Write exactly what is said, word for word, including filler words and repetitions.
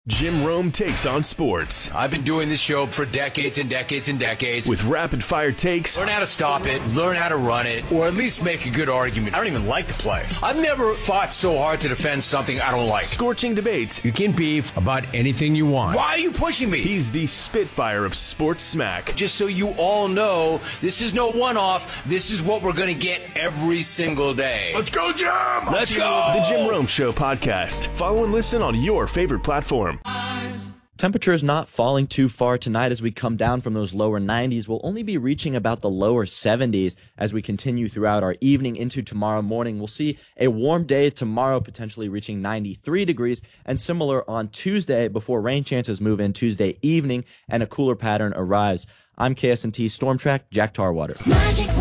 Jim Rome takes on sports. I've been doing this show for decades and decades and decades. With rapid-fire takes. Learn how to stop it, learn how to run it, or at least make a good argument. I don't even like the play. I've never fought so hard to defend something I don't like. Scorching debates. You can beef about anything you want. Why are you pushing me? He's the Spitfire of sports smack. Just so you all know, this is no one-off. This is what we're going to get every single day. Let's go, Jim! Let's go! The Jim Rome Show podcast. Follow and listen on your favorite platform. Temperatures not falling too far tonight as we come down from those lower nineties. We'll only be reaching about the lower seventies as we continue throughout our evening into tomorrow morning. We'll see a warm day tomorrow, potentially reaching ninety-three degrees, and similar on Tuesday before rain chances move in Tuesday evening and a cooler pattern arrives. I'm K S N T Storm Track, Jack Tarwater. Magic